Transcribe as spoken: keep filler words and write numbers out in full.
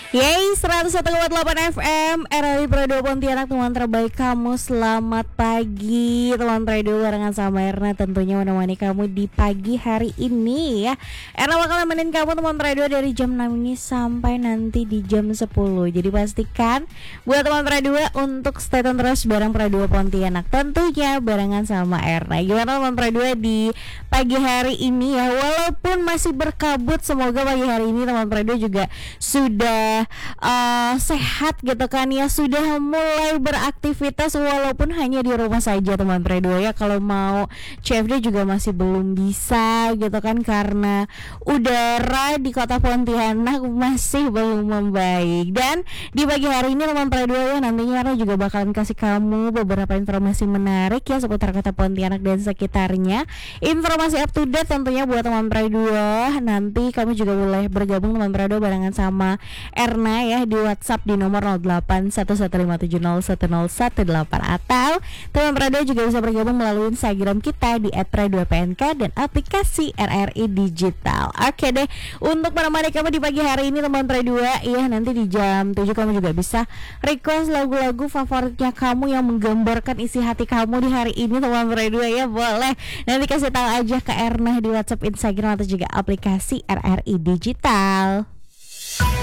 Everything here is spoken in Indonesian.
Yeay, seratus satu koma delapan F M R R I Pro dua Pontianak, teman terbaik kamu. Selamat pagi teman radio, barengan sama Erna tentunya menemani kamu di pagi hari ini ya. Erna bakal nemenin kamu teman radio dari jam enam ini sampai nanti di jam sepuluh. Jadi pastikan buat teman radio untuk stay tune terus bareng Pro dua Pontianak, tentunya barengan sama Erna. Gimana teman radio di pagi hari ini ya, walaupun masih berkabut, semoga pagi hari ini teman radio juga sudah Uh, sehat gitu kan ya, sudah mulai beraktivitas walaupun hanya di rumah saja teman radio ya. Kalau mau C F D juga masih belum bisa gitu kan, karena udara di kota Pontianak masih belum membaik. Dan di pagi hari ini teman radio ya, nantinya Ara juga bakalan kasih kamu beberapa informasi menarik ya seputar kota Pontianak dan sekitarnya. Informasi up to date tentunya buat teman radio. Nanti kamu juga boleh bergabung teman radio barengan sama Erna ya di WhatsApp di nomor nol delapan satu satu lima tujuh nol satu nol satu delapan, atau teman radio juga bisa bergabung melalui Instagram kita di et radio P N K dan aplikasi R R I Digital. Oke deh, untuk menemani kamu di pagi hari ini teman radio ya, nanti di jam tujuh kamu juga bisa request lagu-lagu favoritnya kamu yang menggambarkan isi hati kamu di hari ini teman radio ya. Boleh nanti kasih tahu aja ke Erna di WhatsApp, Instagram, atau juga aplikasi R R I Digital.